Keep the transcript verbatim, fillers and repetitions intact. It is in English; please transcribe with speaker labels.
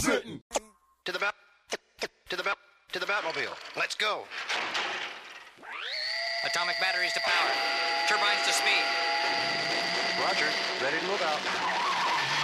Speaker 1: representing.
Speaker 2: To the bat, to the bat, to the Batmobile. Let's go.
Speaker 3: Atomic batteries to power. Turbines to speed.
Speaker 2: Roger. Ready to move out.